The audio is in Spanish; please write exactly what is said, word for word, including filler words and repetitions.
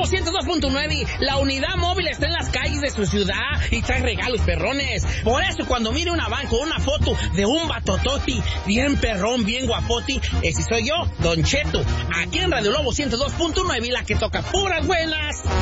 Lobo ciento dos punto nueve, la unidad móvil está en las calles de su ciudad y trae regalos perrones. Por eso cuando mire una van con una foto de un batototi bien perrón, bien guapoti, ese soy yo, Don Cheto, aquí en Radio Lobo ciento dos punto nueve, la que toca puras buenas.